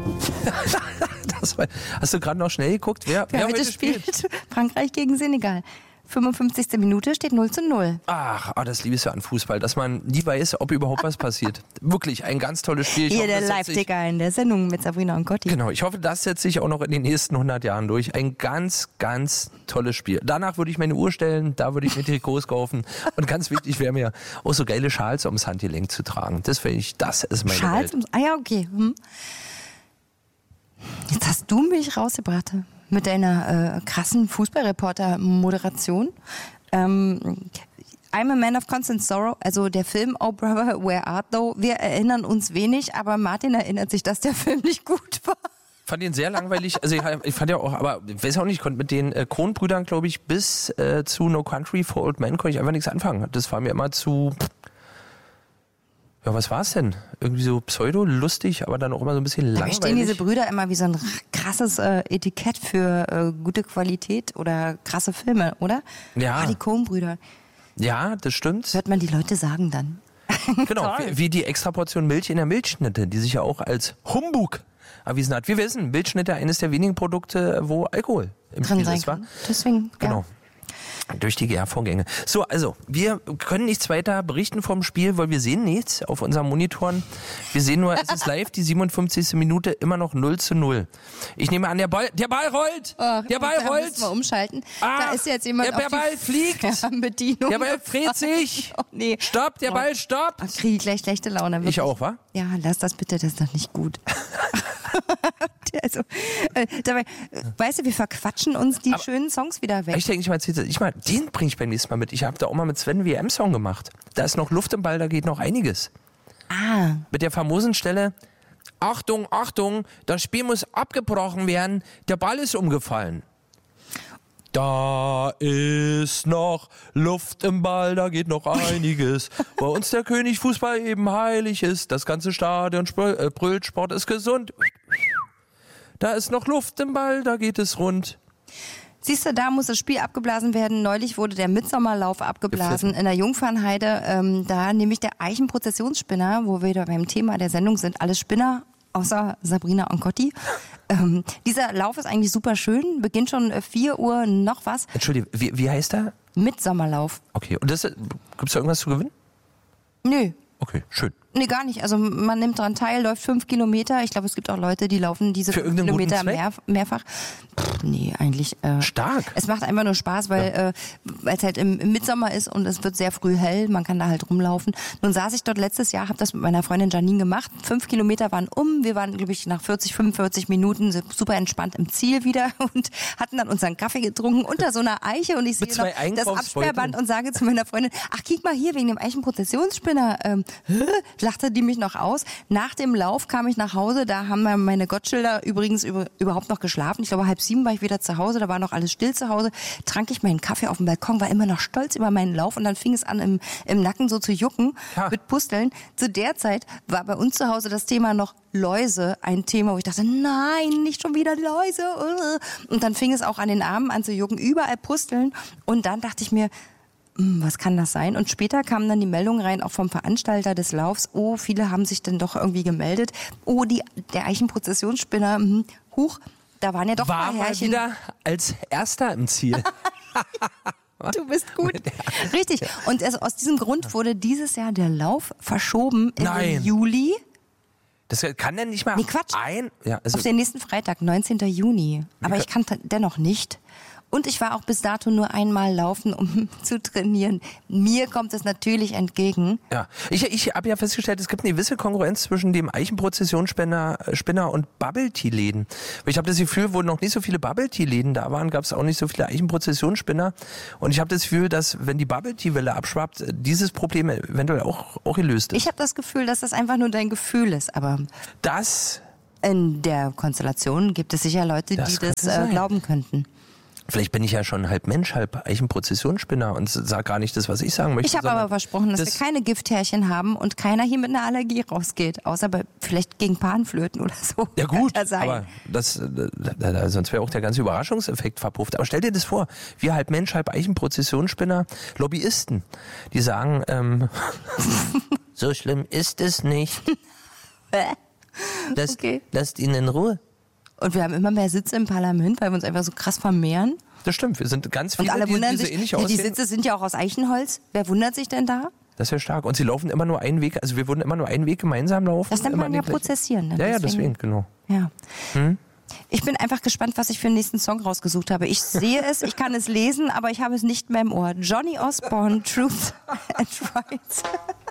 Hast du gerade noch schnell geguckt, wer heute spielt? Frankreich gegen Senegal. 55. Minute steht 0:0. Ach, das liebe ich ja an Fußball, dass man nie weiß, ob überhaupt was passiert. Wirklich ein ganz tolles Spiel. Hier der Live-Ticker in der Sendung mit Sabrina und Gotti. Genau, ich hoffe, das setzt sich auch noch in den nächsten 100 Jahren durch. Ein ganz, ganz tolles Spiel. Danach würde ich meine Uhr stellen, da würde ich mir Trikots kaufen. Und ganz wichtig wäre mir auch so geile Schals ums Handgelenk zu tragen. Das ist meine Schals Welt. Ja, okay. Jetzt hast du mich rausgebracht mit deiner krassen Fußballreporter-Moderation. I'm a Man of Constant Sorrow, also der Film Oh Brother, Where Art Thou? Wir erinnern uns wenig, aber Martin erinnert sich, dass der Film nicht gut war. Ich fand ihn sehr langweilig, also ich fand ja auch, aber ich weiß auch nicht, ich konnte mit den Coen-Brüdern, glaube ich, bis zu No Country for Old Men konnte ich einfach nichts anfangen. Das war mir immer zu... Ja, was war's denn? Irgendwie so pseudo-lustig, aber dann auch immer so ein bisschen langweilig. Da stehen diese Brüder immer wie so ein krasses Etikett für gute Qualität oder krasse Filme, oder? Ja. Die Coen-Brüder. Ja, das stimmt. Hört man die Leute sagen dann. Genau, wie die Extraportion Milch in der Milchschnitte, die sich ja auch als Humbug erwiesen hat. Wir wissen, Milchschnitte eines der wenigen Produkte, wo Alkohol im Spiel ist, wa? Deswegen, genau. Ja. Durch die Gärvorgänge. So, also, wir können nichts weiter berichten vom Spiel, weil wir sehen nichts auf unseren Monitoren. Wir sehen nur, es ist live, die 57. Minute, immer noch 0:0. Ich nehme an, der Ball rollt! Der Ball rollt! Müssen wir umschalten. Da ist jetzt jemand der Ball fliegt! Bedienung. Der Ball dreht sich! Oh, nee. Stopp, der Ball stoppt! Kriege ich gleich schlechte Laune. Wirklich. Ich auch, wa? Ja, lass das bitte, das ist doch nicht gut. Also, dabei, weißt du, wir verquatschen uns die schönen Songs wieder weg. Ich denke, den bringe ich beim nächsten Mal mit. Ich habe da auch mal mit Sven WM-Song gemacht. Da ist noch Luft im Ball, da geht noch einiges. Mit der famosen Stelle, Achtung, Achtung, das Spiel muss abgebrochen werden, der Ball ist umgefallen. Da ist noch Luft im Ball, da geht noch einiges. Bei uns der König Fußball eben heilig ist, das ganze Stadion brüllt, Sport ist gesund. Da ist noch Luft im Ball, da geht es rund. Siehst du, da muss das Spiel abgeblasen werden. Neulich wurde der Mitsommerlauf abgeblasen in der Jungfernheide. Da nämlich der Eichenprozessionsspinner, wo wir wieder beim Thema der Sendung sind, alle Spinner, außer Sabrina und Gotti. Dieser Lauf ist eigentlich super schön, beginnt schon 4 Uhr noch was. Entschuldige, wie heißt der? Mitsommerlauf. Okay, und gibt es da irgendwas zu gewinnen? Nö. Okay, schön. Nee, gar nicht. Also man nimmt daran teil, läuft 5 Kilometer. Ich glaube, es gibt auch Leute, die laufen diese 5 Kilometer mehrfach. Nee, eigentlich. Stark. Es macht einfach nur Spaß, weil es halt im Mitsommer ist und es wird sehr früh hell. Man kann da halt rumlaufen. Nun saß ich dort letztes Jahr, habe das mit meiner Freundin Janine gemacht. 5 Kilometer waren Wir waren, glaube ich, nach 45 Minuten super entspannt im Ziel wieder und hatten dann unseren Kaffee getrunken unter so einer Eiche. Und ich sehe noch das Absperrband und sage zu meiner Freundin, ach, guck mal hier, wegen dem Eichenprozessionsspinner. Lachte die mich noch aus. Nach dem Lauf kam ich nach Hause, da haben meine Gottschilder übrigens überhaupt noch geschlafen. Ich glaube, 6:30 war ich wieder zu Hause, da war noch alles still zu Hause. Trank ich meinen Kaffee auf dem Balkon, war immer noch stolz über meinen Lauf und dann fing es an, im Nacken so zu jucken mit Pusteln. Zu der Zeit war bei uns zu Hause das Thema noch Läuse, ein Thema, wo ich dachte, nein, nicht schon wieder Läuse. Und dann fing es auch an den Armen an zu jucken, überall Pusteln. Und dann dachte ich mir, was kann das sein? Und später kam dann die Meldung rein, auch vom Veranstalter des Laufs, viele haben sich dann doch irgendwie gemeldet. Der Eichenprozessionsspinner, da waren ja doch war ein paar Härchen. Mal wieder als Erster im Ziel. Du bist gut. Richtig. Und aus diesem Grund wurde dieses Jahr der Lauf verschoben in den Juli. Das kann denn nicht mal Quatsch. Auf den nächsten Freitag, 19. Juni. Aber ich kann dennoch nicht. Und ich war auch bis dato nur einmal laufen, um zu trainieren. Mir kommt es natürlich entgegen. Ja, ich habe ja festgestellt, es gibt eine gewisse Konkurrenz zwischen dem Eichenprozessionsspinner und Bubble-Tea-Läden. Ich habe das Gefühl, wo noch nicht so viele Bubble-Tea-Läden da waren, gab es auch nicht so viele Eichenprozessionsspinner. Und ich habe das Gefühl, dass, wenn die Bubble-Tea-Welle abschwappt, dieses Problem eventuell auch gelöst ist. Ich habe das Gefühl, dass das einfach nur dein Gefühl ist. Aber in der Konstellation gibt es sicher Leute, die das glauben könnten. Vielleicht bin ich ja schon halb Mensch, halb Eichenprozessionsspinner und sage gar nicht das, was ich sagen möchte. Ich habe aber versprochen, dass wir keine Gifthärchen haben und keiner hier mit einer Allergie rausgeht. Außer vielleicht gegen Panflöten oder so. Ja gut, aber sonst wäre auch der ganze Überraschungseffekt verpufft. Aber stell dir das vor, wir halb Mensch, halb Eichenprozessionsspinner, Lobbyisten, die sagen, so schlimm ist es nicht. Lasst ihn in Ruhe. Und wir haben immer mehr Sitze im Parlament, weil wir uns einfach so krass vermehren. Das stimmt, wir sind ganz viele, und alle wundern die so sich, ähnlich aussehen. Die Sitze sind ja auch aus Eichenholz. Wer wundert sich denn da? Das ist ja stark. Und sie laufen immer nur einen Weg, also wir würden immer nur einen Weg gemeinsam laufen. Das nennt man ja prozessieren. Dann ja, deswegen, genau. Ja. Ich bin einfach gespannt, was ich für den nächsten Song rausgesucht habe. Ich sehe es, ich kann es lesen, aber ich habe es nicht mehr im Ohr. Johnny Osborne, Truth and Rights.